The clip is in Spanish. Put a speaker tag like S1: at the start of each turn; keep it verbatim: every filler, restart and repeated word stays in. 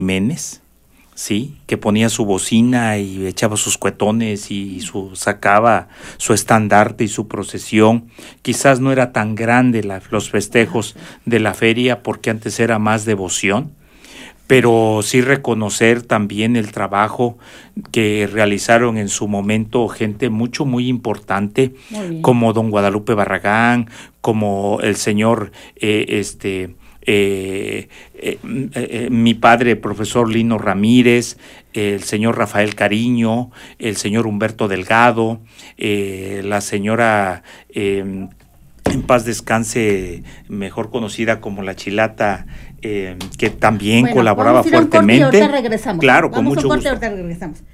S1: Jiménez, sí, que ponía su bocina y echaba sus cuetones y su, sacaba su estandarte y su procesión. Quizás no era tan grande la, los festejos de la feria porque antes era más devoción, pero sí reconocer también el trabajo que realizaron en su momento gente mucho, muy importante, como don Guadalupe Barragán, como el señor, eh, este, eh, eh, eh, mi padre, profesor Lino Ramírez, eh, el señor Rafael Cariño, el señor Humberto Delgado, eh, la señora... Eh, en paz descanse, mejor conocida como la Chilata, eh, que también
S2: bueno,
S1: colaboraba
S2: vamos a ir a un
S1: fuertemente.
S2: Corte y ahorita regresamos.
S1: Claro,
S2: vamos
S1: con mucho
S2: a un corte
S1: gusto.
S2: Y ahorita regresamos.